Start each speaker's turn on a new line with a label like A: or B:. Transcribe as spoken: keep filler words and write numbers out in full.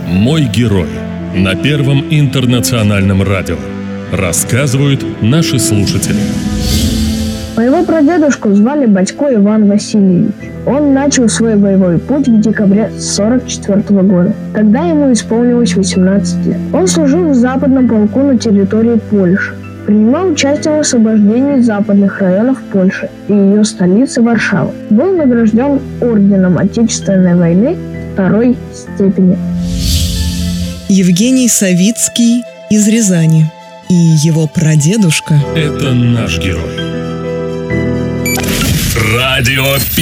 A: Мой герой на Первом интернациональном радио. Рассказывают наши слушатели.
B: Моего прадедушку звали Батько Иван Васильевич. Он начал свой боевой путь в декабре сорок четвёртого года, когда ему исполнилось восемнадцать лет. Он служил в Западном полку на территории Польши. Принимал участие в освобождении западных районов Польши и ее столицы Варшавы. Был награжден орденом Отечественной войны второй степени.
C: Евгений Савицкий из Рязани и его прадедушка.
A: Это наш герой. Радио